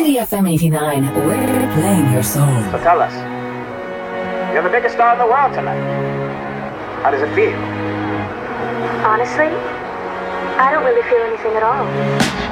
City FM 89, we're playing your soul. So tell us, you're the biggest star in the world tonight. How does it feel? Honestly, I don't really feel anything at all.